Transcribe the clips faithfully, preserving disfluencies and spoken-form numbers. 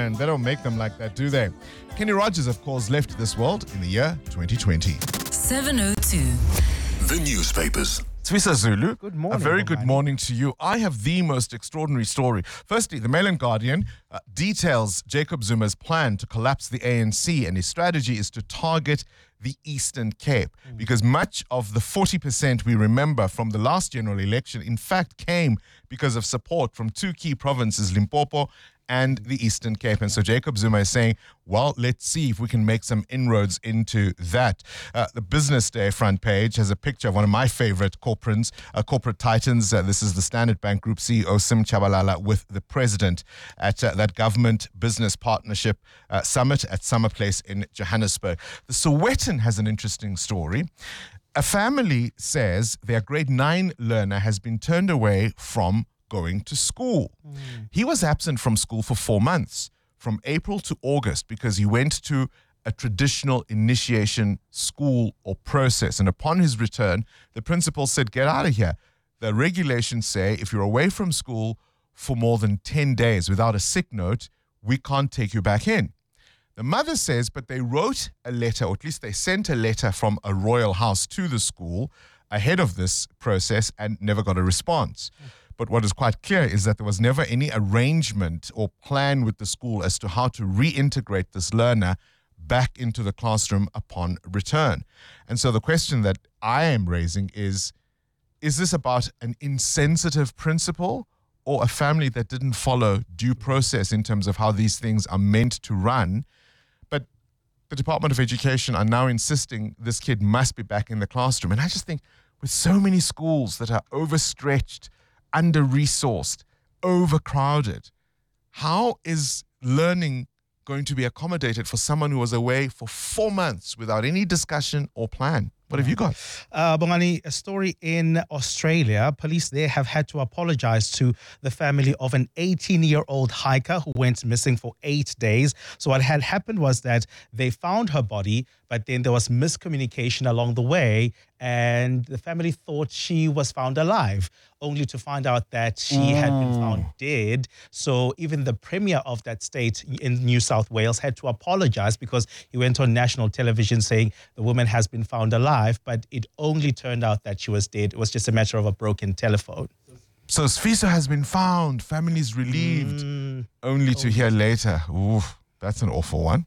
man. They don't make them like that, do they? Kenny Rogers, of course, left this world in the year twenty twenty. seven oh two. The newspapers. Twisa Zulu, Good morning, a very good Bongani. morning to you. I have the most extraordinary story. Firstly, the Mail and Guardian uh, details Jacob Zuma's plan to collapse the A N C, and his strategy is to target the Eastern Cape, Mm. because much of the forty percent we remember from the last general election, in fact, came because of support from two key provinces, Limpopo and the Eastern Cape. And so Jacob Zuma is saying, well, let's see if we can make some inroads into that. Uh, the Business Day front page has a picture of one of my favorite corporates, uh, corporate titans. Uh, this is the Standard Bank Group C E O, Sim Chabalala, with the president at uh, that government business partnership uh, summit at Summer Place in Johannesburg. The Sowetan has an interesting story. A family says their grade nine learner has been turned away from going to school. Mm. He was absent from school for four months, from April to August, because he went to a traditional initiation school or process. And upon his return, the principal said, get out of here. The regulations say if you're away from school for more than ten days without a sick note, we can't take you back in. The mother says, but they wrote a letter, or at least they sent a letter from a royal house to the school ahead of this process and never got a response. Mm. But what is quite clear is that there was never any arrangement or plan with the school as to how to reintegrate this learner back into the classroom upon return. And so the question that I am raising is, is this about an insensitive principal or a family that didn't follow due process in terms of how these things are meant to run? But the Department of Education are now insisting this kid must be back in the classroom. And I just think with so many schools that are overstretched, under-resourced, overcrowded, how is learning going to be accommodated for someone who was away for four months without any discussion or plan? What have you got? Uh, Bongani, a story in Australia. Police there have had to apologize to the family of an eighteen-year-old hiker who went missing for eight days. So what had happened was that they found her body, but then there was miscommunication along the way, and the family thought she was found alive, only to find out that she mm. had been found dead. So even the premier of that state in New South Wales had to apologize, because he went on national television saying the woman has been found alive, but it only turned out that she was dead. It was just a matter of a broken telephone. So Sfiso has been found, families relieved, Mm. only to hear later. Ooh, that's an awful one.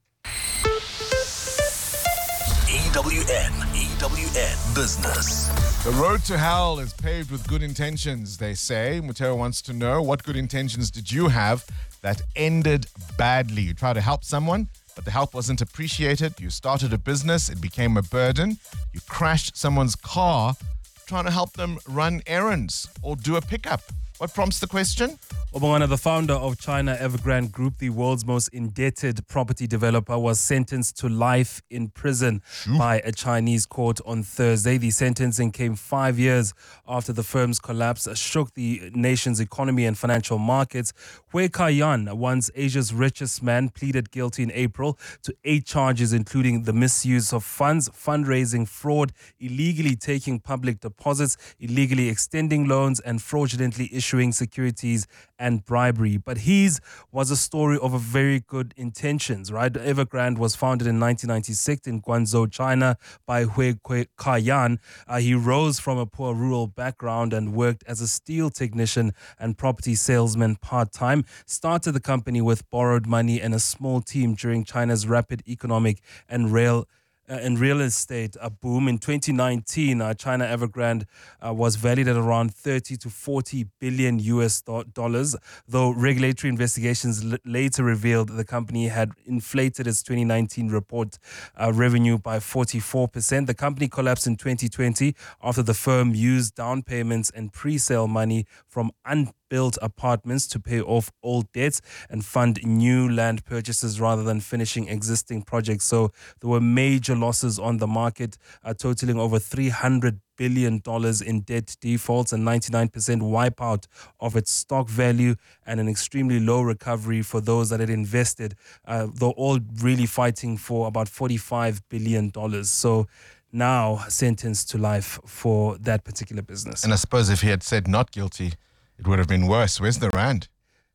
E W N, E W N Business. The road to hell is paved with good intentions, they say. Mutero wants to know, what good intentions did you have that ended badly? You tried to help someone, but the help wasn't appreciated. You started a business, it became a burden. You crashed someone's car trying to help them run errands or do a pickup. What prompts the question? Obongana, the founder of China Evergrande Group, the world's most indebted property developer, was sentenced to life in prison Ooh. by a Chinese court on Thursday. The sentencing came five years after the firm's collapse shook the nation's economy and financial markets. Hui Ka-yan, once Asia's richest man, pleaded guilty in April to eight charges, including the misuse of funds, fundraising fraud, illegally taking public deposits, illegally extending loans, and fraudulently issuing securities and bribery. But his was a story of a very good intentions, right? Evergrande was founded in nineteen ninety-six in Guangzhou, China by Hui Ka-yan. Uh, he rose from a poor rural background and worked as a steel technician and property salesman part-time. Started the company with borrowed money and a small team during China's rapid economic and rail Uh, in real estate a boom. In twenty nineteen, uh, China Evergrande uh, was valued at around thirty to forty billion U S do- dollars, though regulatory investigations l- later revealed the company had inflated its twenty nineteen report uh, revenue by forty-four percent. The company collapsed in twenty twenty after the firm used down payments and pre-sale money from un- built apartments to pay off old debts and fund new land purchases rather than finishing existing projects. So there were major losses on the market, uh, totaling over three hundred billion dollars in debt defaults and ninety-nine percent wipeout of its stock value, and an extremely low recovery for those that had invested, uh, though all really fighting for about forty-five billion dollars. So now sentenced to life for that particular business. And I suppose if he had said not guilty, it would have been worse. Where's the rand?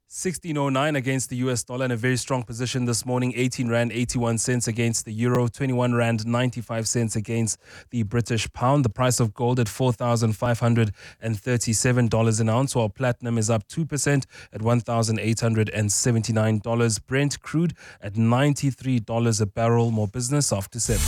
sixteen oh nine against the U S dollar in a very strong position this morning. eighteen rand eighty-one cents against the euro. twenty-one rand ninety-five cents against the British pound. The price of gold at four thousand five hundred thirty-seven dollars an ounce, while platinum is up two percent at one thousand eight hundred seventy-nine dollars. Brent crude at ninety-three dollars a barrel. More business after seven.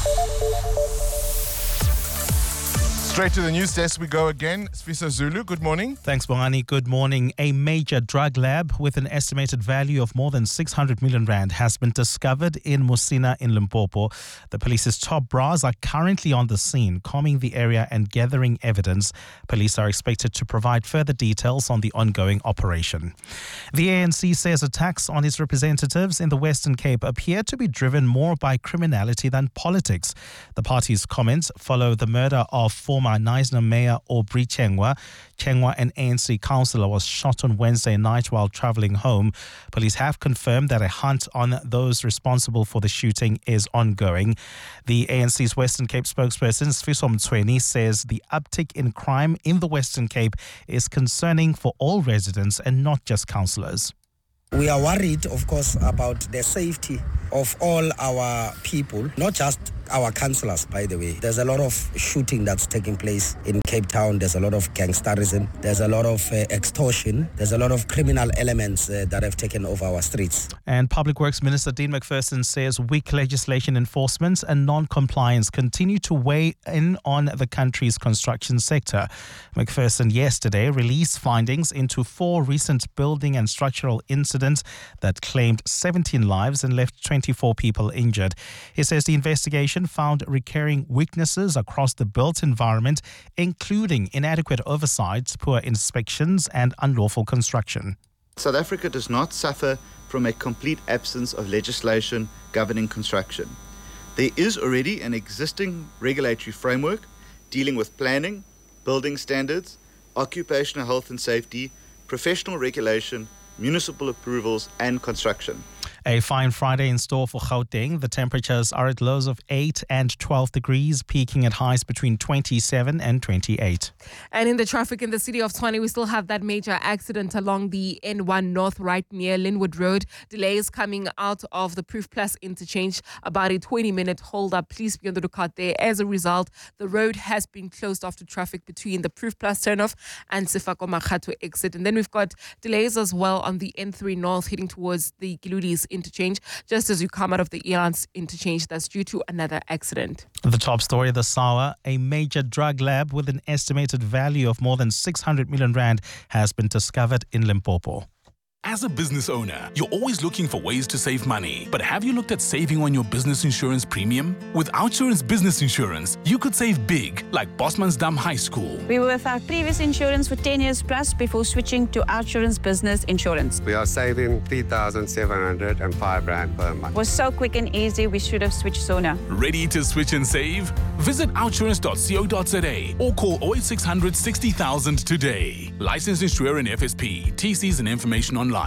Straight to the news desk we go again. Sfiso Zulu, good morning. Thanks, Bongani. Good morning. A major drug lab with an estimated value of more than six hundred million rand has been discovered in Musina in Limpopo. The police's top brass are currently on the scene, combing the area and gathering evidence. Police are expected to provide further details on the ongoing operation. The A N C says attacks on its representatives in the Western Cape appear to be driven more by criminality than politics. The party's comments follow the murder of former Knysna Mayor Aubrey Chengwa. Chengwa, an A N C councillor, was shot on Wednesday night while travelling home. Police have confirmed that a hunt on those responsible for the shooting is ongoing. The A N C's Western Cape spokesperson, Sfiso Mtsweni, says the uptick in crime in the Western Cape is concerning for all residents and not just councillors. We are worried, of course, about the safety of all our people, not just our councillors, by the way. There's a lot of shooting that's taking place in Cape Town. There's a lot of gangsterism. There's a lot of uh, extortion. There's a lot of criminal elements uh, that have taken over our streets. And Public Works Minister Dean McPherson says weak legislation enforcement and non-compliance continue to weigh in on the country's construction sector. McPherson yesterday released findings into four recent building and structural incidents that claimed seventeen lives and left twenty-four people injured. He says the investigation found recurring weaknesses across the built environment, including inadequate oversight, poor inspections, and unlawful construction. South Africa does not suffer from a complete absence of legislation governing construction. There is already an existing regulatory framework dealing with planning, building standards, occupational health and safety, professional regulation, municipal approvals, and construction. A fine Friday in store for Gauteng. The temperatures are at lows of eight and twelve degrees, peaking at highs between twenty-seven and twenty-eight. And in the traffic in the city of Tshwane, we still have that major accident along the N one North right near Linwood Road. Delays coming out of the Proof Plus interchange. About a twenty minute hold up. Please be on the lookout there. As a result, the road has been closed off to traffic between the Proof Plus turnoff and Sefako Makhato exit. And then we've got delays as well on the N three North heading towards the Kiludis interchange, just as you come out of the Elance interchange. That's due to another accident. The top story this hour, a major drug lab with an estimated value of more than six hundred million rand has been discovered in Limpopo. As a business owner, you're always looking for ways to save money. But have you looked at saving on your business insurance premium? With OUTsurance Business Insurance, you could save big, like Bosmansdam High School. We were with our previous insurance for ten years plus before switching to OUTsurance Business Insurance. We are saving three thousand seven hundred five rand per month. It was so quick and easy, we should have switched sooner. Ready to switch and save? Visit outsurance dot co dot za or call oh eight six hundred sixty thousand today. Licensed insurer in F S P. T Cs and information online.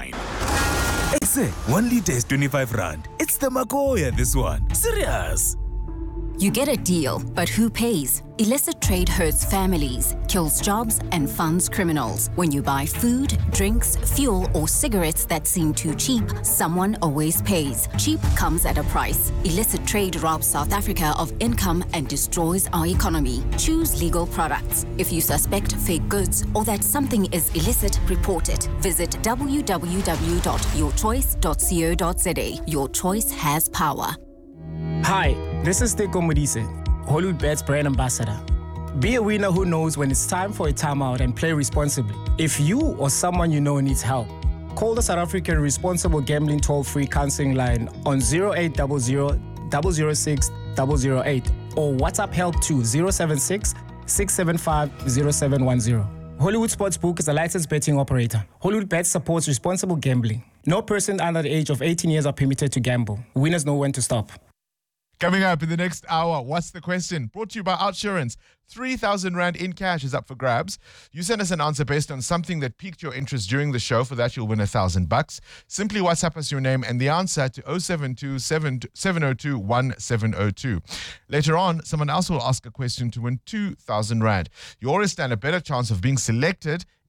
It's it. One liter is twenty-five rand. It's the Magoya, this one. Serious. You get a deal, but who pays? Illicit trade hurts families, kills jobs, and funds criminals. When you buy food, drinks, fuel, or cigarettes that seem too cheap, someone always pays. Cheap comes at a price. Illicit trade robs South Africa of income and destroys our economy. Choose legal products. If you suspect fake goods or that something is illicit, report it. Visit w w w dot your choice dot co dot za. Your choice has power. Hi, this is Teko Modise, Hollywood Bets brand ambassador. Be a winner who knows when it's time for a timeout and play responsibly. If you or someone you know needs help, call the South African Responsible Gambling toll-free counseling line on zero eight zero zero, zero zero six, zero zero eight or WhatsApp help to zero seven six, six seven five, zero seven one zero. Hollywood Sportsbook is a licensed betting operator. Hollywood Bets supports responsible gambling. No person under the age of eighteen years are permitted to gamble. Winners know when to stop. Coming up in the next hour, what's the question? Brought to you by OUTsurance. three thousand rand in cash is up for grabs. You send us an answer based on something that piqued your interest during the show. For that, you'll win one thousand bucks. Simply WhatsApp us your name and the answer to oh seven two, seven oh two, one seven oh two. Later on, someone else will ask a question to win two thousand rand. You always stand a better chance of being selected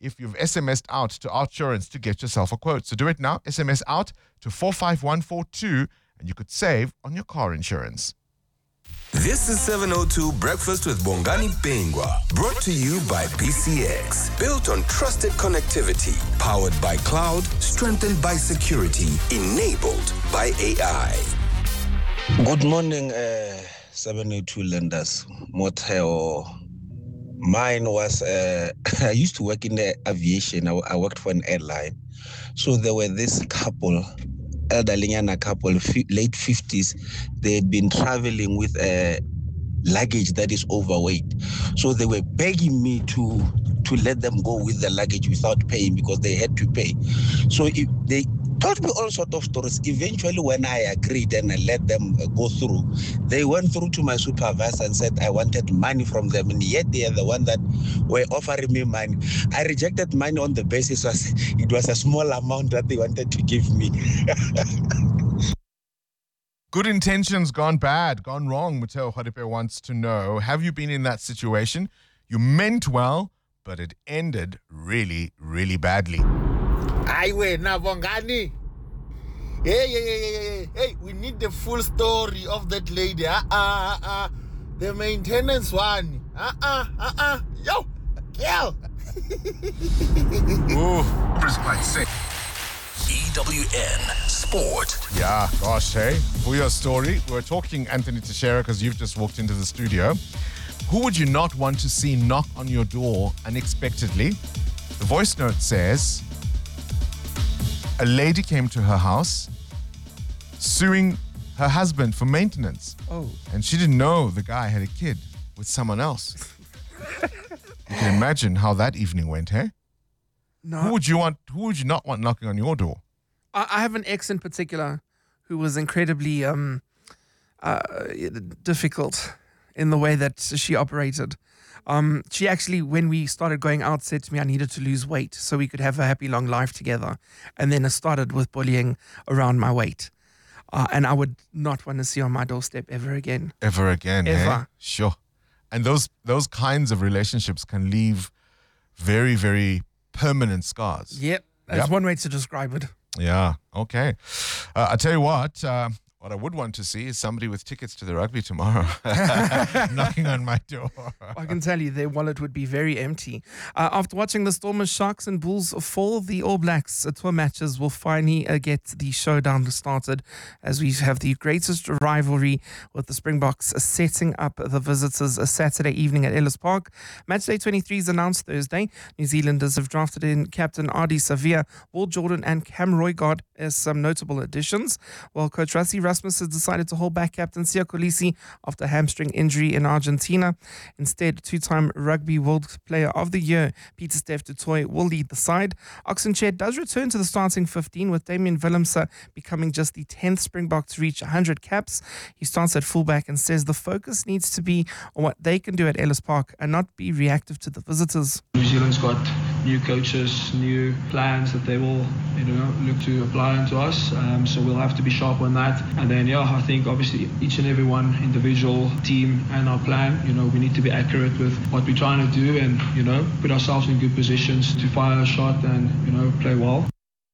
if you've S M S'd out to Outsurance to get yourself a quote. So do it now. S M S out to four five one four two and you could save on your car insurance. This is seven oh two Breakfast with Bongani Bingwa, brought to you by B C X. Built on trusted connectivity, powered by cloud, strengthened by security, enabled by A I. Good morning, uh, seven oh two lenders. Motel. Mine was, uh, I used to work in the aviation. I, I worked for an airline. So there were this couple, elderly and a couple, f- late fifties. They'd been traveling with a luggage that is overweight. So they were begging me to to let them go with the luggage without paying because they had to pay. So if they told me all sorts of stories. Eventually, when I agreed and I let them go through, they went through to my supervisor and said I wanted money from them, and yet they are the one that were offering me money. I rejected money on the basis was it was a small amount that they wanted to give me. Good intentions gone bad, gone wrong. Mateo Haripe wants to know, have you been in that situation? You meant well, but it ended really, really badly. Highway na Bongani. Hey, hey, hey, hey, hey, we need the full story of that lady. Uh, uh, uh, the maintenance one. Uh, uh, uh, uh. Yo, girl. Ooh, it's quite sick. E W N Sport. Yeah, gosh, hey. For your story, we're talking Anthony Teixeira because you've just walked into the studio. Who would you not want to see knock on your door unexpectedly? The voice note says, a lady came to her house suing her husband for maintenance. Oh. And she didn't know the guy had a kid with someone else. You can imagine how that evening went, hey? No. Who would you want, who would you not want knocking on your door? I, I have an ex in particular who was incredibly um, uh, difficult in the way that she operated. Um, she actually, when we started going out, said to me I needed to lose weight so we could have a happy long life together. And then it started with bullying around my weight. Uh, and I would not want to see on my doorstep ever again. Ever again, Ever. eh? Sure. And those those kinds of relationships can leave very, very permanent scars. Yep. That's Yep. one way to describe it. Yeah, okay. Uh, I tell you what, uh, what I would want to see is somebody with tickets to the rugby tomorrow knocking on my door. I can tell you their wallet would be very empty. Uh, after watching the Stormers, Sharks and Bulls fall, the All Blacks uh, tour matches will finally uh, get the showdown started as we have the greatest rivalry with the Springboks uh, setting up the visitors a Saturday evening at Ellis Park. Matchday twenty-three is announced Thursday. New Zealanders have drafted in captain Ardie Savea, Will Jordan and Cam Roigard as some notable additions, while coach Rassie Rasmus has decided to hold back captain Siya Kolisi after hamstring injury in Argentina. Instead, two-time Rugby World Player of the Year Peter Steph du Toit will lead the side. Oxenchair does return to the starting fifteen, with Damian Willemse becoming just the tenth Springbok to reach one hundred caps. He starts at fullback and says the focus needs to be on what they can do at Ellis Park and not be reactive to the visitors. New Zealand's got new coaches, new plans that they will, you know, look to apply onto us. Um, so we'll have to be sharp on that. And then, yeah, I think obviously each and every one, individual, team, and our plan, you know, we need to be accurate with what we're trying to do and, you know, put ourselves in good positions to fire a shot and, you know, play well.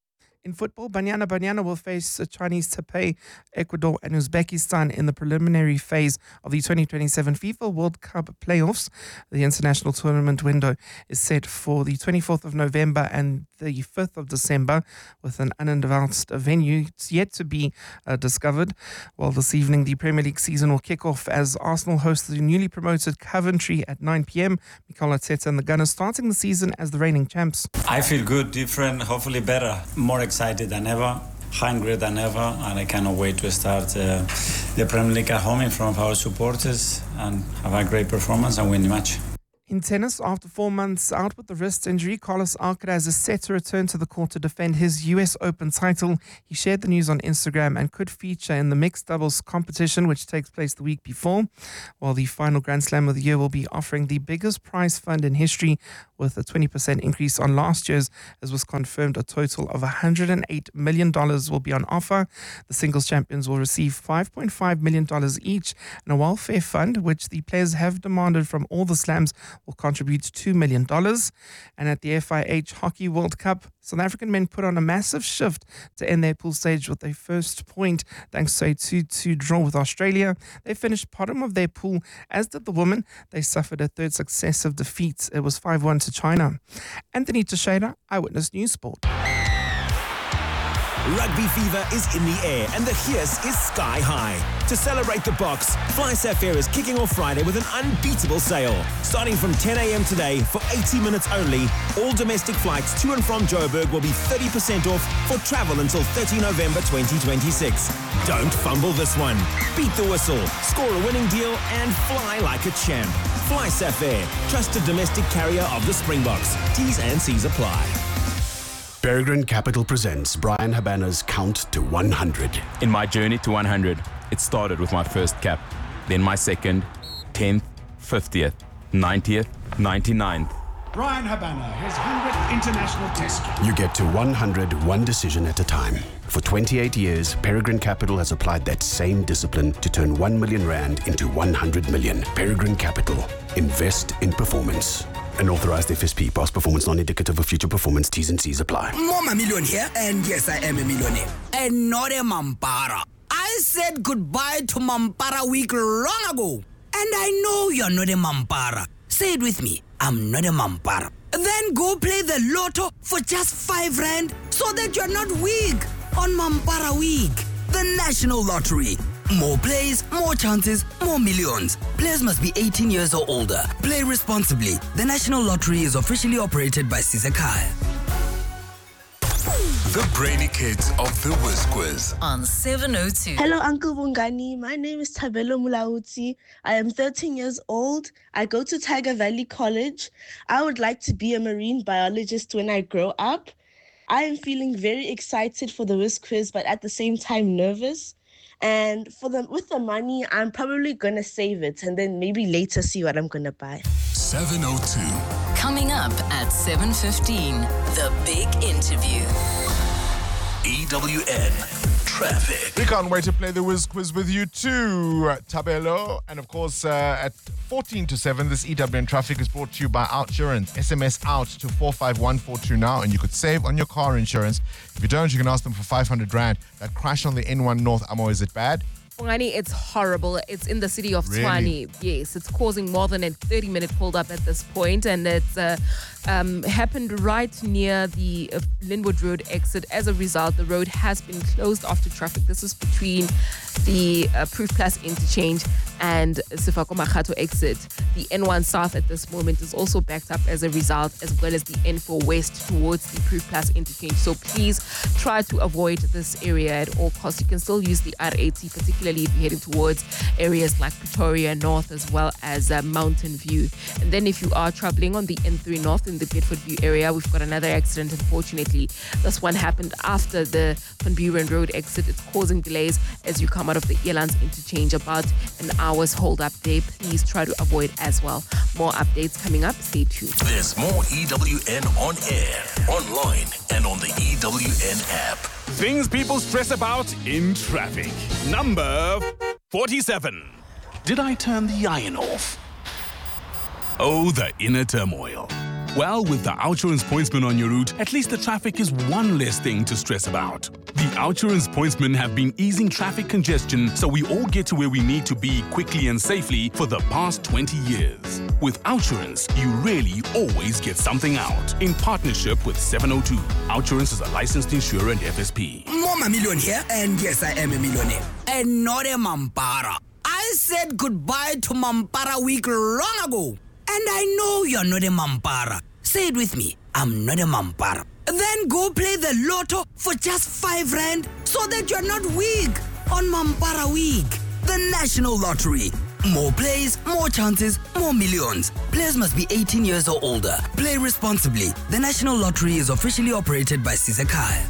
In football, Banyana Banyana will face Chinese Taipei, Ecuador and Uzbekistan in the preliminary phase of the twenty twenty-seven FIFA World Cup playoffs. The international tournament window is set for the twenty-fourth of November and the fifth of December, with an unannounced venue yet to be uh, discovered. Well, this evening, the Premier League season will kick off as Arsenal host the newly promoted Coventry at nine p.m. Mikel Arteta and the Gunners starting the season as the reigning champs. I feel good, different, hopefully better, more excited than ever, hungry than ever, and I cannot wait to start uh, the Premier League at home in front of our supporters and have a great performance and win the match. In tennis, after four months out with the wrist injury, Carlos Alcaraz is set to return to the court to defend his U S Open title. He shared the news on Instagram and could feature in the mixed doubles competition, which takes place the week before, while the final Grand Slam of the year will be offering the biggest prize fund in history with a twenty percent increase on last year's, as was confirmed. A total of one hundred eight million dollars will be on offer. The singles champions will receive five point five million dollars each, and a welfare fund, which the players have demanded from all the slams, will contribute two million dollars. And at the F I H Hockey World Cup, South African men put on a massive shift to end their pool stage with their first point thanks to a two two draw with Australia. They finished bottom of their pool, as did the women. They suffered a third successive defeat. It was five one to China. Anthony Teixeira, Eyewitness News Sport. Rugby fever is in the air and the hiss is sky high. To celebrate the Boks, Fly Safair is kicking off Friday with an unbeatable sale. Starting from ten a.m. today for eighty minutes only, all domestic flights to and from Joburg will be thirty percent off for travel until thirtieth of November twenty twenty-six. Don't fumble this one. Beat the whistle, score a winning deal and fly like a champ. Fly Safair, trusted domestic carrier of the Springboks. T's and C's apply. Peregrine Capital presents Brian Habana's Count to one hundred. In my journey to one hundred, it started with my first cap, then my second, tenth, fiftieth, ninetieth, ninety-ninth. Brian Habana, his one hundredth international test. You get to one hundred one decision at a time. For twenty-eight years, Peregrine Capital has applied that same discipline to turn one million rand into one hundred million. Peregrine Capital. Invest in performance. An authorized F S P. Past performance non-indicative of future performance. T's and C's apply. Mama Million here, and yes, I am a millionaire. And not a Mampara. I said goodbye to Mampara week long ago. And I know you're not a Mampara. Say it with me. I'm not a Mampara. Then go play the lotto for just five rand so that you're not weak on Mampara week. The National Lottery. More plays, more chances, more millions. Players must be eighteen years or older. Play responsibly. The National Lottery is officially operated by Sizakai. The Brainy Kids of the Whiz Quiz on seven oh two. Hello, Uncle Bongani. My name is Tabelo Mulauti. I am thirteen years old. I go to Tiger Valley College. I would like to be a marine biologist when I grow up. I am feeling very excited for the Whiz Quiz, but at the same time nervous. And for the with the money, I'm probably gonna save it and then maybe later see what I'm gonna buy. seven oh two. Coming up at seven fifteen, the big interview. E W N Traffic. We can't wait to play the Whiz Quiz with you too, Tabelo. And of course, uh, at fourteen to seven, this E W N Traffic is brought to you by Outsurance. S M S out to four five one four two now, and you could save on your car insurance. If you don't, you can ask them for five hundred rand. That crash on the N one North, Amo, is it bad? Bongani, it's horrible. It's in the city of Really? Tshwane. Yes, it's causing more than a thirty minute hold up at this point, and it's uh, um, happened right near the uh, Linwood Road exit. As a result, the road has been closed off to traffic. This is between the uh, Proof Plus interchange and Sefako Makhato exit. The N one South at this moment is also backed up as a result, as well as the N four West towards the Proof Plus interchange. So please try to avoid this area at all costs. You can still use the R eighty, particularly if you're heading towards areas like Pretoria North, as well as uh, Mountain View. And then if you are traveling on the N three North in the Bedford View area, we've got another accident, unfortunately. This one happened after the Van Buren Road exit. It's causing delays as you come out of the Elands interchange. About an hour's hold up there. Please try to avoid as well. More updates coming up. Stay tuned. There's more E W N on air, online, and on the E W N app. Things people stress about in traffic. Number forty-seven. Did I turn the iron off? Oh, the inner turmoil. Well, with the Outsurance Pointsman on your route, at least the traffic is one less thing to stress about. The Outsurance Pointsmen have been easing traffic congestion so we all get to where we need to be quickly and safely for the past twenty years. With Outsurance, you really always get something out. In partnership with seven oh two, Outsurance is a licensed insurer and F S P. Mama Million here, and yes, I am a millionaire. And not a Mampara. I said goodbye to Mampara week long ago. And I know you're not a Mampara. Say it with me. I'm not a Mampara. Then go play the lotto for just five rand so that you're not weak on Mampara week. The National Lottery. More plays, more chances, more millions. Players must be eighteen years or older. Play responsibly. The National Lottery is officially operated by Sizakai.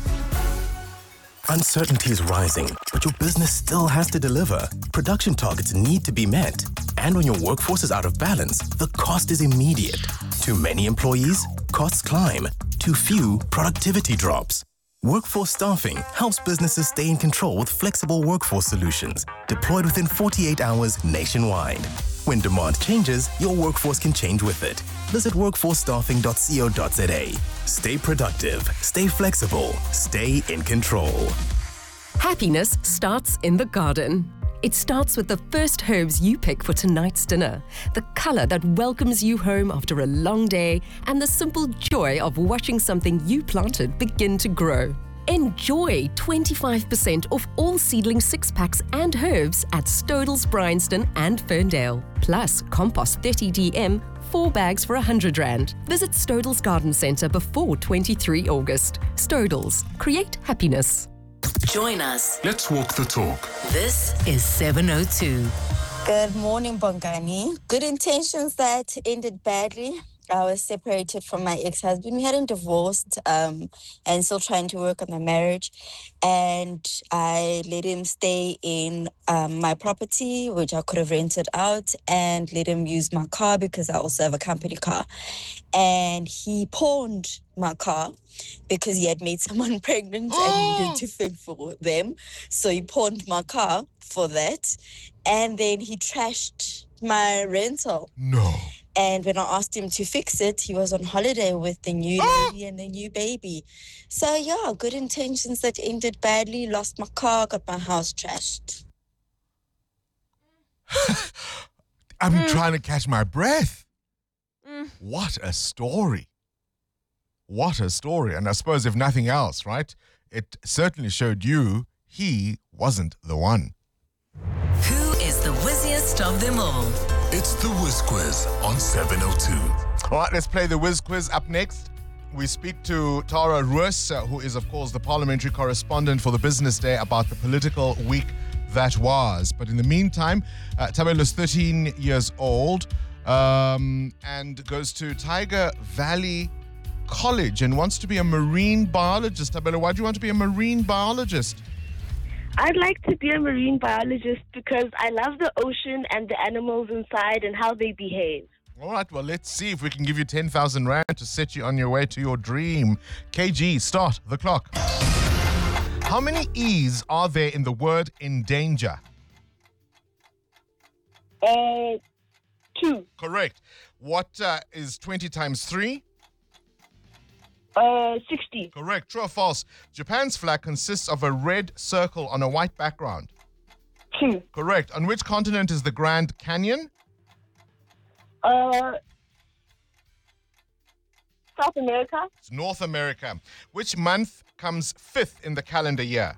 Uncertainty is rising, but your business still has to deliver. Production targets need to be met. And when your workforce is out of balance, the cost is immediate. Too many employees? Costs climb. Too few? Productivity drops. Workforce Staffing helps businesses stay in control with flexible workforce solutions, deployed within forty-eight hours nationwide. When demand changes, your workforce can change with it. Visit workforce staffing dot co dot za. Stay productive, stay flexible, stay in control. Happiness starts in the garden. It starts with the first herbs you pick for tonight's dinner, the color that welcomes you home after a long day, and the simple joy of watching something you planted begin to grow. Enjoy twenty-five percent off all seedling six-packs and herbs at Stodels, Bryanston and Ferndale. Plus, compost thirty D M, four bags for one hundred rand. Visit Stodels Garden Centre before twenty-third August. Stodels, create happiness. Join us. Let's walk the talk. This is seven oh two. Good morning, Bongani. Good intentions that ended badly. I was separated from my ex-husband. We hadn't divorced um, and still trying to work on the marriage. And I let him stay in um, my property, which I could have rented out, and let him use my car because I also have a company car. And he pawned my car because he had made someone pregnant and needed to fend for them. So he pawned my car for that. And then he trashed my rental. No. And when I asked him to fix it, he was on holiday with the new lady and the new baby. So, yeah, good intentions that ended badly. Lost my car, got my house trashed. I'm Mm. trying to catch my breath. What a story. What a story. And I suppose if nothing else, right, it certainly showed you he wasn't the one. Who is the whizziest of them all? It's the Whiz Quiz on seven oh two. All right, let's play the Whiz Quiz. Up next, we speak to Tara Roos, uh, who is, of course, the parliamentary correspondent for the Business Day, about the political week that was. But in the meantime, uh, Tabelo's thirteen years old um, and goes to Tiger Valley College and wants to be a marine biologist. Tabelo, why do you want to be a marine biologist? I'd like to be a marine biologist because I love the ocean and the animals inside and how they behave. All right, well, let's see if we can give you ten thousand rand to set you on your way to your dream. K G, start the clock. How many E's are there in the word endanger? Uh, two. Correct. What uh, is twenty times three? Uh, sixty. Correct. True or false? Japan's flag consists of a red circle on a white background. True. Correct. On which continent is the Grand Canyon? Uh, South America. It's North America. Which month comes fifth in the calendar year?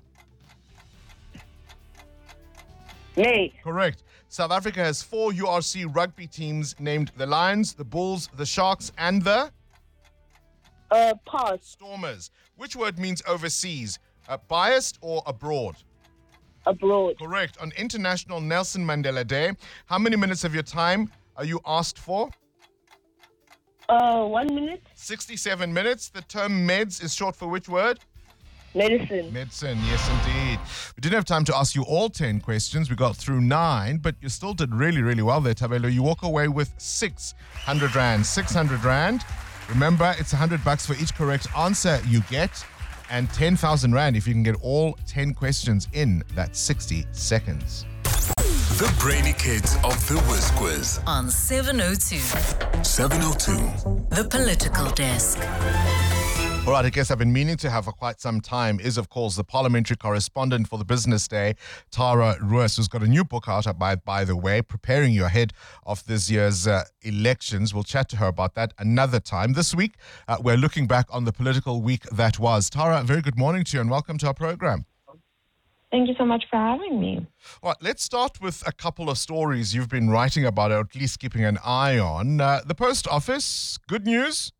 May. Correct. South Africa has four U R C rugby teams named the Lions, the Bulls, the Sharks, and the... Uh, pass. Stormers. Which word means overseas? Uh, biased or abroad? Abroad. Correct. On International Nelson Mandela Day, how many minutes of your time are you asked for? Uh, one minute. sixty-seven minutes. The term meds is short for which word? Medicine. Medicine, yes indeed. We didn't have time to ask you all ten questions. We got through nine, but you still did really, really well there, Tabelo. You walk away with six hundred rand. six hundred rand. Remember, it's one hundred bucks for each correct answer you get, and ten thousand rand if you can get all ten questions in that sixty seconds. The brainy kids of the Whiz Quiz On seven oh two. seven oh two. The Political Desk. All right, I guess I've been meaning to have for quite some time is, of course, the parliamentary correspondent for the Business Day, Tara Roos, who's got a new book out, by, by the way, preparing you ahead of this year's uh, elections. We'll chat to her about that another time. This week, uh, we're looking back on the political week that was. Tara, very good morning to you and welcome to our program. Thank you so much for having me. All right, let's start with a couple of stories you've been writing about, or at least keeping an eye on. Uh, the Post Office, good news?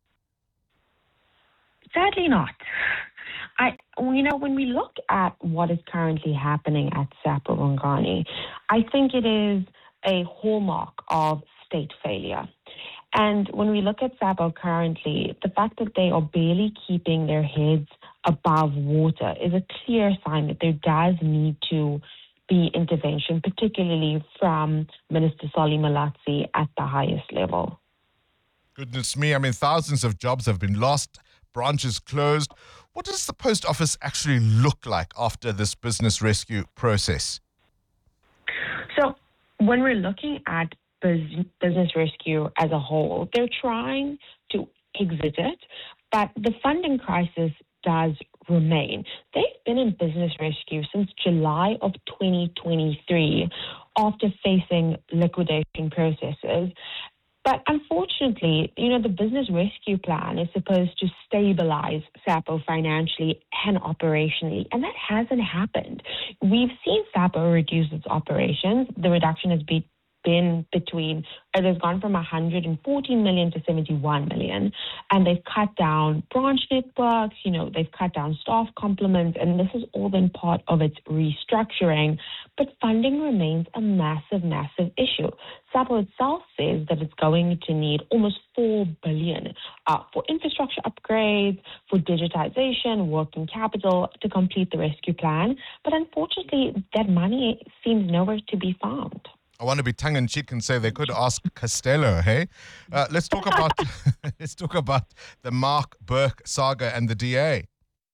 Sadly not. I, you know, when we look at what is currently happening at SAPO Bongani, I think it is a hallmark of state failure. And when we look at SAPO currently, the fact that they are barely keeping their heads above water is a clear sign that there does need to be intervention, particularly from Minister Solly Malatsi at the highest level. Goodness me, I mean, thousands of jobs have been lost, branches closed. What does the post office actually look like after this business rescue process? So when we're looking at bus- business rescue as a whole. They're trying to exit it, but the funding crisis does remain. They've been in business rescue since July of twenty twenty-three after facing liquidation processes. But unfortunately, you know, the business rescue plan is supposed to stabilize SAPO financially and operationally, and that hasn't happened. We've seen SAPO reduce its operations. The reduction has been been between, it has gone from one hundred fourteen million to seventy-one million, and they've cut down branch networks, you know, they've cut down staff complements, and this has all been part of its restructuring. But funding remains a massive, massive issue. SAPO itself says that it's going to need almost four billion dollars uh, for infrastructure upgrades, for digitization, working capital to complete the rescue plan. But unfortunately, that money seems nowhere to be found. I want to be tongue-in-cheek and say they could ask Costello, hey? Uh, let's talk about let's talk about the Mark Burke saga and the D A.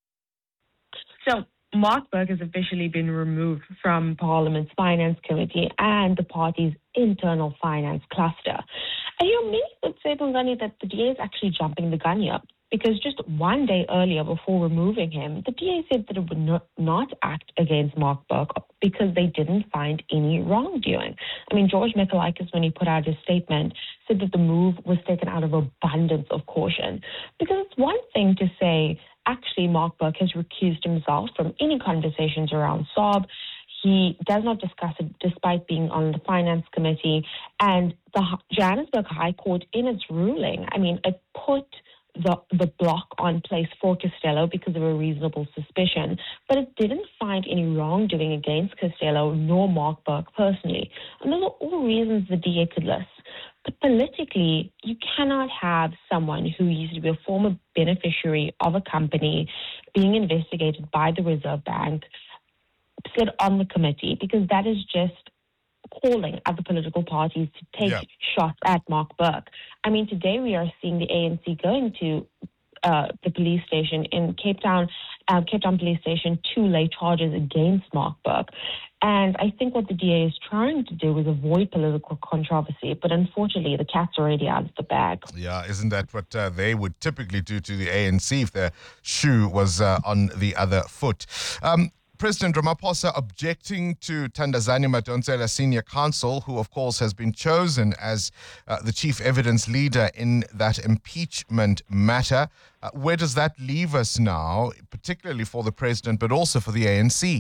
So Mark Burke has officially been removed from Parliament's Finance Committee and the party's internal finance cluster. And you know, many would say, Bongani, that the D A is actually jumping the gun here, because just one day earlier, before removing him, the D A said that it would not, not act against Mark Burke because they didn't find any wrongdoing. I mean, George Michaelakis, when he put out his statement, said that the move was taken out of abundance of caution. Because it's one thing to say, actually, Mark Burke has recused himself from any conversations around S O B. He does not discuss it despite being on the Finance Committee. And the Johannesburg High Court, in its ruling, I mean, it put the the block on place for Costello because of a reasonable suspicion, but it didn't find any wrongdoing against Costello nor Mark Burke personally. And those are all reasons the D A could list. But politically, you cannot have someone who used to be a former beneficiary of a company being investigated by the Reserve Bank sit on the committee, because that is just calling other political parties to take yeah. shots at Mark Burke. I mean, today we are seeing the A N C going to uh, the police station in Cape Town, uh, Cape Town Police Station, to lay charges against Mark Burke. And I think what the D A is trying to do is avoid political controversy, but unfortunately the cat's already out of the bag. Yeah, isn't that what uh, they would typically do to the A N C if their shoe was uh, on the other foot? Um, President Ramaphosa objecting to Thandazani Madonsela Senior Counsel, who of course has been chosen as uh, the chief evidence leader in that impeachment matter. Uh, where does that leave us now, particularly for the president, but also for the A N C?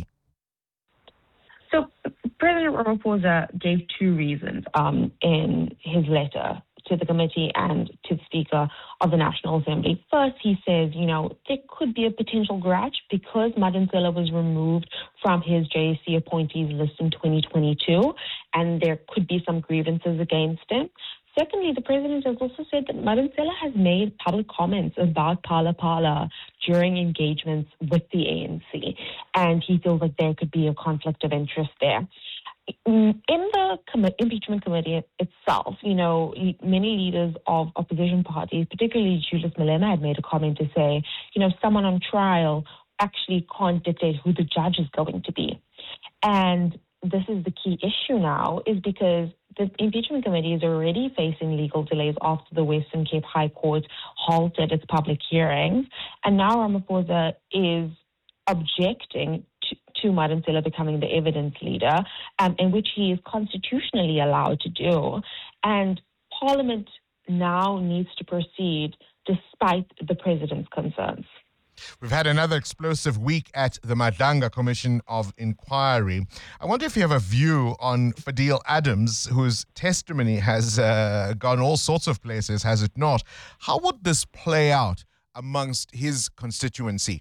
So President Ramaphosa gave two reasons um, in his letter to the committee and to the Speaker of the National Assembly. First, he says, you know, there could be a potential grudge because Madonsela was removed from his J S C appointees list in twenty twenty-two, and there could be some grievances against him. Secondly, the president has also said that Madonsela has made public comments about Phala Phala during engagements with the A N C, and he feels like there could be a conflict of interest there. In the com- impeachment committee itself, you know, many leaders of opposition parties, particularly Julius Malema, had made a comment to say, you know, someone on trial actually can't dictate who the judge is going to be. And this is the key issue now, is because the impeachment committee is already facing legal delays after the Western Cape High Court halted its public hearings. And now Ramaphosa is objecting to, to Madonsela becoming the evidence leader, um, in which he is constitutionally allowed to do. And Parliament now needs to proceed despite the president's concerns. We've had another explosive week at the Madlanga Commission of Inquiry. I wonder if you have a view on Fadil Adams, whose testimony has uh, gone all sorts of places, has it not? How would this play out amongst his constituency?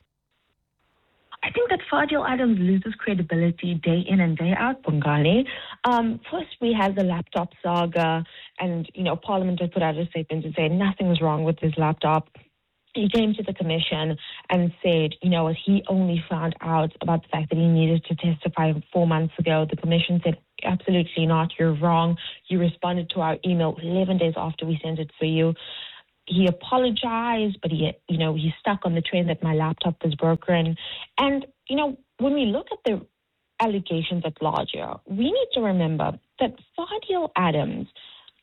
I think that Fadil Adams loses credibility day in and day out, Bongani. Um, first, we had the laptop saga, and, you know, Parliament had put out a statement to say nothing was wrong with his laptop. He came to the commission and said, you know, he only found out about the fact that he needed to testify four months ago. The commission said, absolutely not, you're wrong. You responded to our email eleven days after we sent it for you. He apologized, but he, you know, he's stuck on the train that my laptop was broken. And, you know, when we look at the allegations at large here, we need to remember that Fadil Adams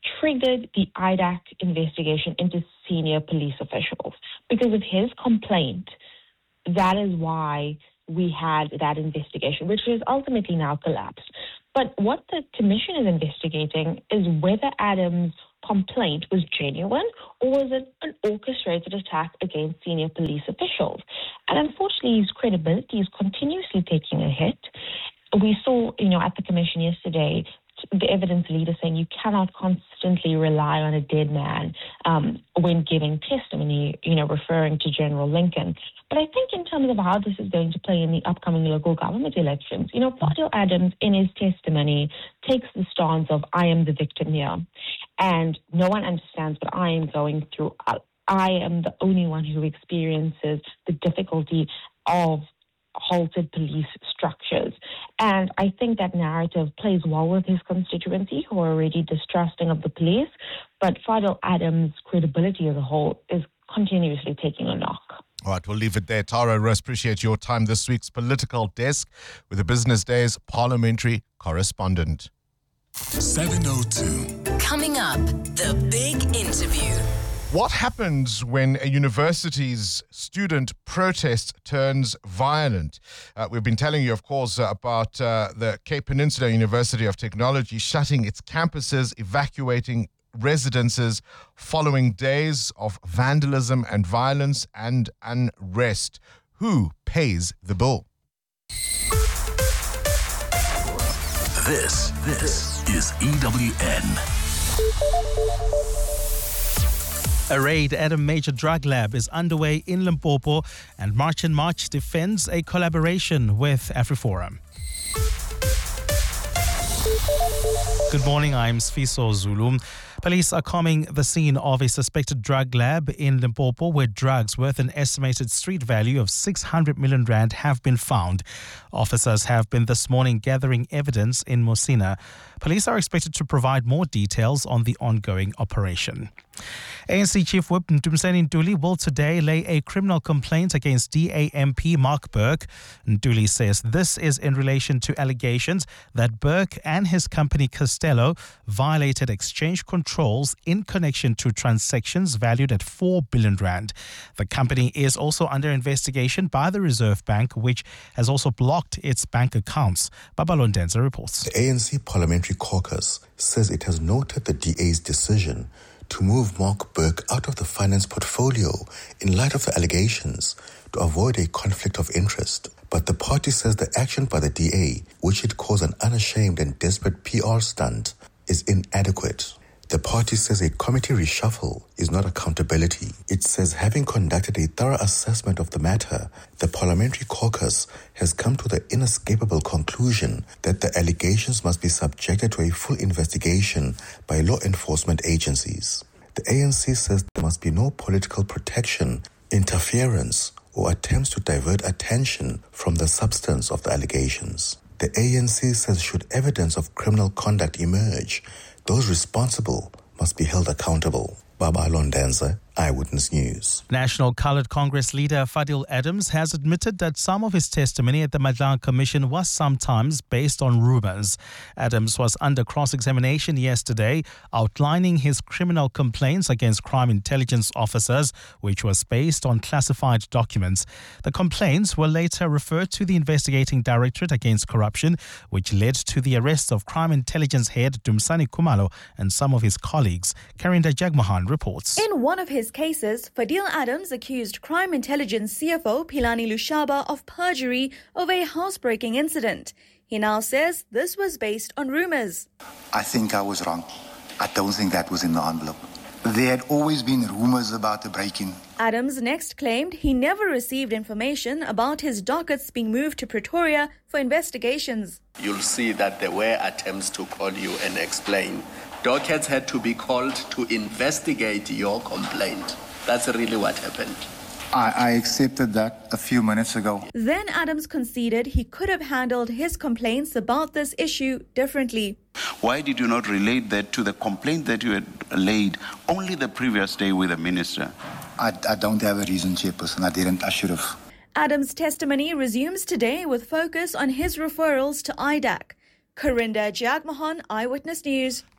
triggered the I D A C investigation into senior police officials. Because of his complaint, that is why we had that investigation, which has ultimately now collapsed. But what the commission is investigating is whether Adams' complaint was genuine or was it an orchestrated attack against senior police officials. And unfortunately, his credibility is continuously taking a hit. We saw, you know, at the commission yesterday, the evidence leader saying you cannot constantly rely on a dead man um, when giving testimony, you know, referring to General Lincoln. But I think in terms of how this is going to play in the upcoming local government elections, you know, Fadil Adams in his testimony takes the stance of I am the victim here and no one understands what I am going through. I, I am the only one who experiences the difficulty of halted police structures. And I think that narrative plays well with his constituency, who are already distrusting of the police. But Fadil Adams' credibility as a whole is continuously taking a knock. All right, we'll leave it there. Tara Rose, appreciate your time this week's Political Desk with the Business Day's parliamentary correspondent. seven oh two. Coming up, the big interview. What happens when a university's student protest turns violent? Uh, we've been telling you, of course, uh, about uh, the Cape Peninsula University of Technology shutting its campuses, evacuating residences following days of vandalism and violence and unrest. Who pays the bill? This, this is E W N. A raid at a major drug lab is underway in Limpopo, and March and March defends a collaboration with AfriForum. Good morning, I'm Sfiso Zulu. Police are combing the scene of a suspected drug lab in Limpopo where drugs worth an estimated street value of six hundred million rand have been found. Officers have been this morning gathering evidence in Mosina. Police are expected to provide more details on the ongoing operation. A N C Chief Whip Ntumseni Ntuli will today lay a criminal complaint against D A M P Mark Burke. Ntuli says this is in relation to allegations that Burke and his company Costello violated exchange controls in connection to transactions valued at four billion rand. The company is also under investigation by the Reserve Bank, which has also blocked its bank accounts. Babalo Ndenza reports. The A N C Parliamentary Caucus says it has noted the D A's decision to move Mark Burke out of the finance portfolio in light of the allegations to avoid a conflict of interest. But the party says the action by the D A, which it calls an unashamed and desperate P R stunt, is inadequate. The party says a committee reshuffle is not accountability. It says having conducted a thorough assessment of the matter, the Parliamentary Caucus has come to the inescapable conclusion that the allegations must be subjected to a full investigation by law enforcement agencies. The A N C says there must be no political protection, interference, or attempts to divert attention from the substance of the allegations. The A N C says should evidence of criminal conduct emerge, those responsible must be held accountable. Baba Londenza, Eyewitness News. National Coloured Congress leader Fadil Adams has admitted that some of his testimony at the Madlang Commission was sometimes based on rumours. Adams was under cross-examination yesterday, outlining his criminal complaints against crime intelligence officers, which was based on classified documents. The complaints were later referred to the Investigating Directorate Against Corruption, which led to the arrest of crime intelligence head Dumsani Kumalo and some of his colleagues. Karinda Jagmohan reports. In one of his cases, Fadil Adams accused Crime Intelligence C F O Philani Lushaba of perjury over a housebreaking incident. He now says this was based on rumours. I think I was wrong. I don't think that was in the envelope. There had always been rumours about the break-in. Adams next claimed he never received information about his dockets being moved to Pretoria for investigations. You'll see that there were attempts to call you and explain. Dockets had to be called to investigate your complaint. That's really what happened. I, I accepted that a few minutes ago. Then Adams conceded he could have handled his complaints about this issue differently. Why did you not relate that to the complaint that you had laid only the previous day with the minister? I, I don't have a reason, Chairperson. I didn't. I should have. Adams' testimony resumes today with focus on his referrals to I D A C. Karinda Jagmohan, Eyewitness News.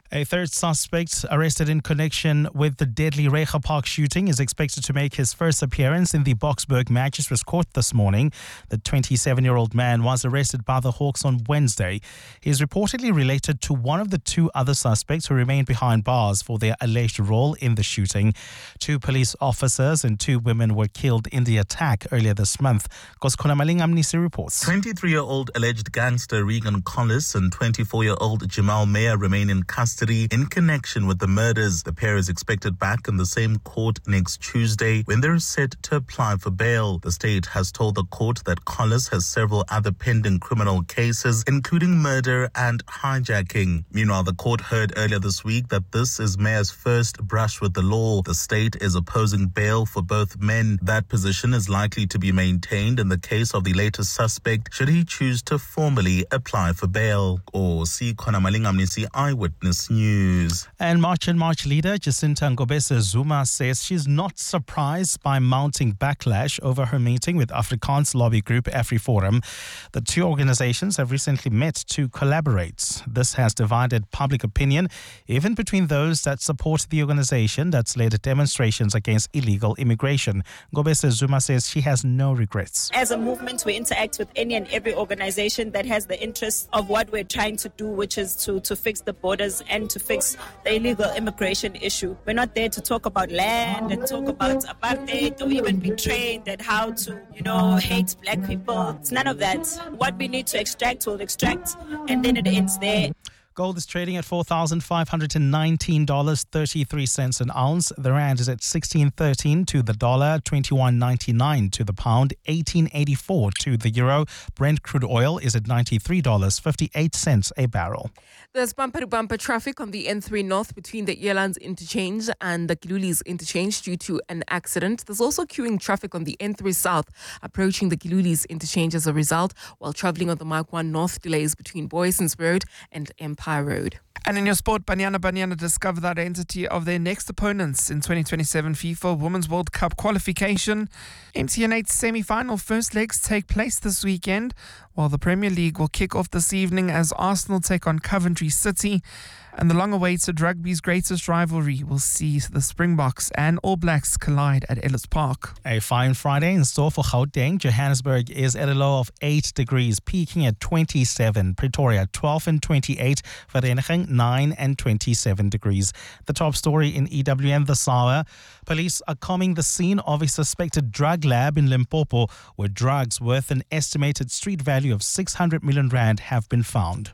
A third suspect arrested in connection with the deadly Reiger Park shooting is expected to make his first appearance in the Boksburg Magistrates Court this morning. The twenty-seven-year-old man was arrested by the Hawks on Wednesday. He is reportedly related to one of the two other suspects who remained behind bars for their alleged role in the shooting. Two police officers and two women were killed in the attack earlier this month. Koskona Malingamnisi reports. twenty-three-year-old alleged gangster Regan Collis and twenty-four-year-old Jamal Mayer remain in custody in connection with the murders. The pair is expected back in the same court next Tuesday when they're set to apply for bail. The state has told the court that Collis has several other pending criminal cases, including murder and hijacking. Meanwhile, the court heard earlier this week that this is Mayer's first brush with the law. The state is opposing bail for both men. That position is likely to be maintained in the case of the latest suspect should he choose to formally apply for bail. Or see Kona Malingamnisi Eyewitness News. And March and March leader Jacinta Ngobese Zuma says she's not surprised by mounting backlash over her meeting with Afrikaans lobby group AfriForum. The two organizations have recently met to collaborate. This has divided public opinion, even between those that support the organization that's led demonstrations against illegal immigration. Ngobese Zuma says she has no regrets. As a movement, we interact with any and every organization that has the interest of what we're trying to do, which is to, to fix the borders and to fix the illegal immigration issue. We're not there to talk about land and talk about apartheid or even be trained at how to, you know, hate black people. It's none of that. What we need to extract, we'll extract, and then it ends there. Gold is trading at four thousand five hundred nineteen dollars and thirty-three cents an ounce. The rand is at sixteen thirteen to the dollar, twenty-one ninety-nine to the pound, eighteen eighty-four to the euro. Brent crude oil is at ninety-three dollars and fifty-eight cents a barrel. There's bumper-to-bumper traffic on the N three North between the Elands interchange and the Kilulis interchange due to an accident. There's also queuing traffic on the N three South approaching the Kilulis interchange as a result, while travelling on the Mark one North delays between Boysons Road and Empire Road. And in your sport, Banyana Banyana discovered the identity of their next opponents in twenty twenty-seven FIFA Women's World Cup qualification. M T N eight's semi-final first legs take place this weekend, while the Premier League will kick off this evening as Arsenal take on Coventry City. And the long-awaited rugby's greatest rivalry will see the Springboks and All Blacks collide at Ellis Park. A fine Friday in store for Gauteng. Johannesburg is at a low of eight degrees, peaking at twenty-seven. Pretoria, twelve and twenty-eight. Vereniging, nine and twenty-seven degrees. The top story in E W N this hour. Police are combing the scene of a suspected drug lab in Limpopo, where drugs worth an estimated street value of six hundred million rand have been found.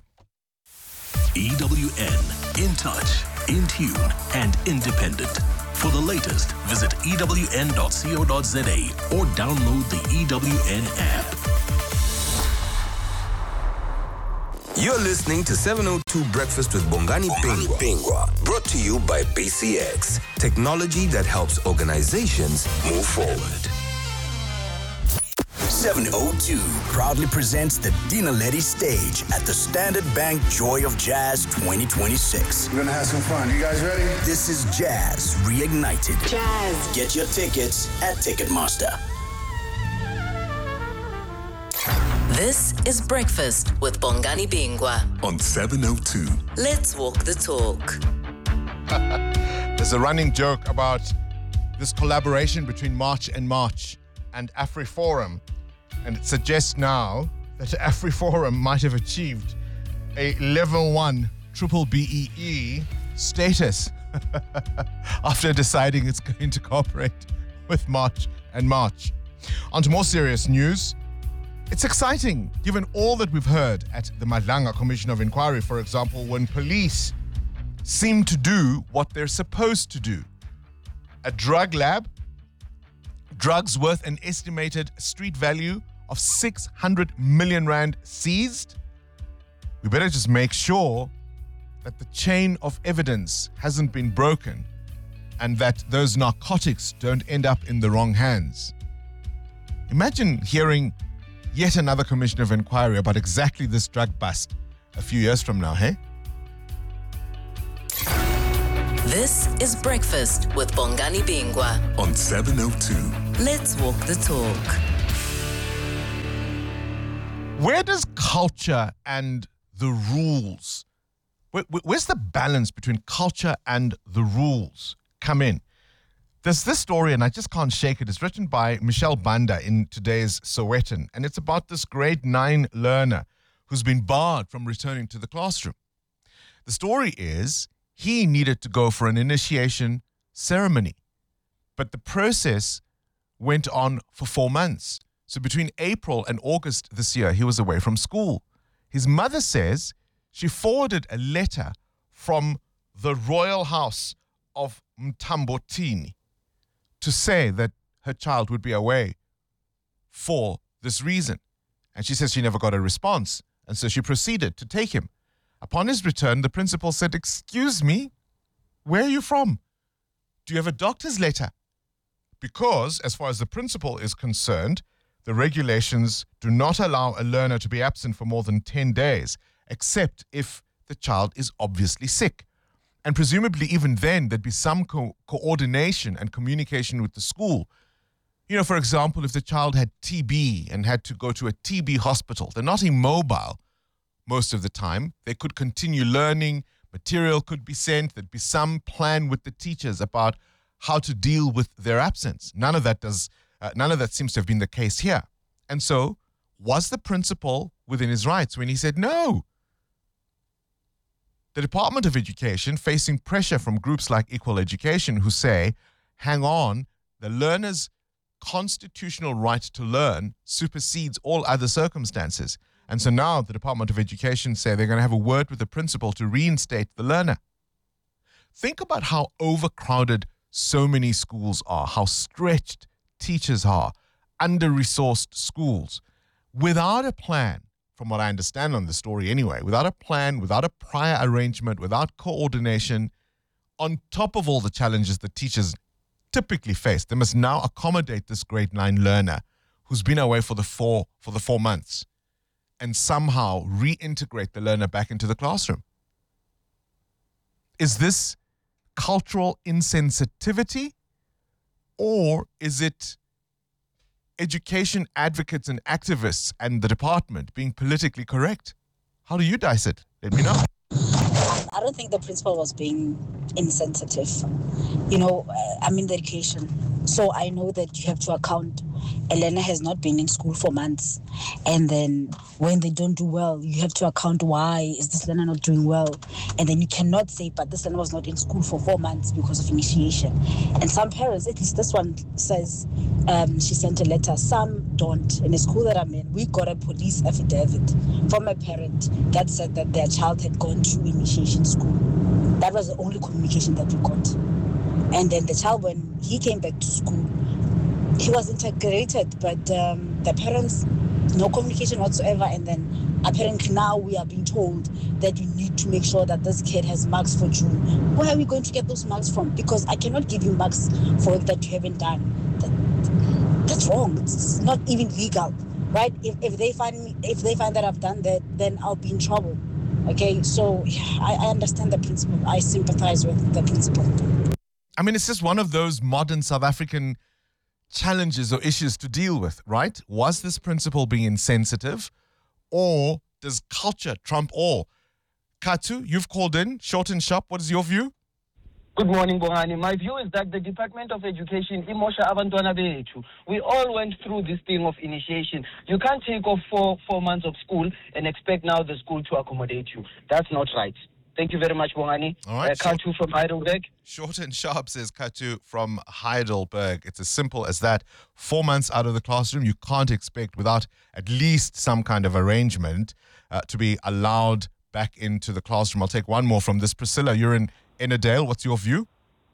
E W N, in touch, in tune, and independent. For the latest, visit E W N dot co dot za or download the E W N app. You're listening to seven oh two Breakfast with Bongani Pingwa, brought to you by B C X, technology that helps organizations move forward. seven oh two proudly presents the Dina Letty stage at the Standard Bank Joy of Jazz twenty twenty-six. We're gonna have some fun. You guys ready? This is Jazz Reignited. Jazz. Get your tickets at Ticketmaster. This is Breakfast with Bongani Bingwa on seven oh two. Let's walk the talk. There's a running joke about this collaboration between March and March and AfriForum, and it suggests now that AfriForum might have achieved a level one triple B E E status after deciding it's going to cooperate with March and March. On to more serious news. It's exciting, given all that we've heard at the Madlanga Commission of Inquiry, for example, when police seem to do what they're supposed to do. A drug lab, drugs worth an estimated street value of six hundred million rand seized. We better just make sure that the chain of evidence hasn't been broken and that those narcotics don't end up in the wrong hands. Imagine hearing yet another commission of inquiry about exactly this drug bust a few years from now, hey? This is Breakfast with Bongani Bingwa on seven oh two. Let's walk the talk. Where does culture and the rules where, where's the balance between culture and the rules come in? There's this story, and I just can't shake it. It's written by Michelle Banda in today's Sowetan, and it's about this grade nine learner who's been barred from returning to the classroom. The story is he needed to go for an initiation ceremony, but the process went on for four months. So between April and August this year, he was away from school. His mother says she forwarded a letter from the royal house of Mtambotini to say that her child would be away for this reason. And she says she never got a response. And so she proceeded to take him. Upon his return, the principal said, "Excuse me, where are you from? Do you have a doctor's letter?" Because, as far as the principal is concerned, the regulations do not allow a learner to be absent for more than ten days, except if the child is obviously sick. And presumably even then, there'd be some co- coordination and communication with the school. You know, for example, if the child had T B and had to go to a T B hospital, they're not immobile most of the time. They could continue learning, material could be sent, there'd be some plan with the teachers about how to deal with their absence. None of that does, uh, none of that seems to have been the case here. And so, was the principal within his rights when he said no? The Department of Education, facing pressure from groups like Equal Education who say, hang on, the learner's constitutional right to learn supersedes all other circumstances. And so now the Department of Education say they're going to have a word with the principal to reinstate the learner. Think about how overcrowded so many schools are, how stretched teachers are, under-resourced schools. Without a plan, from what I understand on the story anyway, without a plan, without a prior arrangement, without coordination, on top of all the challenges that teachers typically face, they must now accommodate this grade nine learner who's been away for the four for the four months and somehow reintegrate the learner back into the classroom. Is this cultural insensitivity, or is it education advocates and activists and the department being politically correct? How do you dice it? Let me know. I don't think the principal was being insensitive. You know, I'm in the education, so I know that you have to account. Elena has not been in school for months. And then when they don't do well, you have to account, why is this learner not doing well? And then you cannot say, but this learner was not in school for four months because of initiation. And some parents, at least this one says, um, she sent a letter. Some don't. In the school that I'm in, we got a police affidavit from a parent that said that their child had gone to initiation school. That was the only communication that we got. And then the child, when he came back to school, he was integrated, but um, the parents, no communication whatsoever. And then apparently now we are being told that we need to make sure that this kid has marks for June. Where are we going to get those marks from? Because I cannot give you marks for work that you haven't done. That, that's wrong. It's not even legal, right? If, if they find me, if they find that I've done that, then I'll be in trouble. Okay, so I, I understand the principle. I sympathize with the principle. I mean, it's just one of those modern South African challenges or issues to deal with, right? Was this principle being insensitive, or does culture trump all? Katu, you've called in, short and sharp. What is your view? Good morning, Bongani. My view is that the Department of Education, imosha abantwana bethu. We all went through this thing of initiation. You can't take off four four months of school and expect now the school to accommodate you. That's not right. Thank you very much, Bongani. All right. Uh, Katu from Heidelberg. Short and sharp, says Katu from Heidelberg. It's as simple as that. Four months out of the classroom, you can't expect, without at least some kind of arrangement, uh, to be allowed back into the classroom. I'll take one more from this. Priscilla, you're in Ennerdale. What's your view?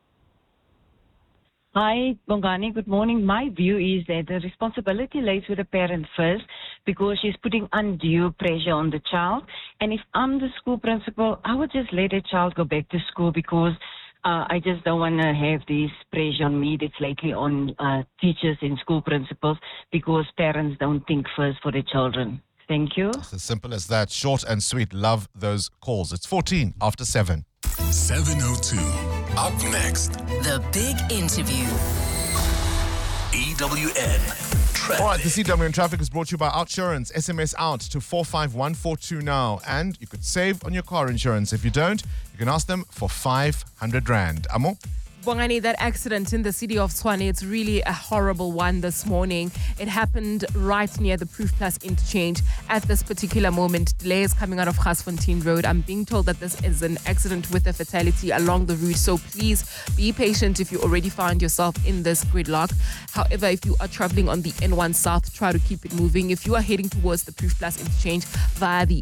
Hi, Bongani. Good morning. My view is that the responsibility lays with the parent first, because she's putting undue pressure on the child. And if I'm the school principal, I would just let the child go back to school, because uh, I just don't want to have this pressure on me that's lately on uh, teachers and school principals, because parents don't think first for their children. Thank you. It's as simple as that. Short and sweet. Love those calls. It's fourteen after seven. seven oh two. Up next. The Big Interview. E W N traffic. All right, the C W N traffic is brought to you by Outsurance. S M S out to four five one four two now. And you could save on your car insurance. If you don't, you can ask them for five hundred rand. Amo? Bongani, that accident in the city of Tshwane, it's really a horrible one this morning. It happened right near the Proof Plus interchange. At this particular moment, delays coming out of Gasfontein Road. I'm being told that this is an accident with a fatality along the route, so please be patient if you already found yourself in this gridlock. However, if you are traveling on the N one South, try to keep it moving. If you are heading towards the Proof Plus interchange via the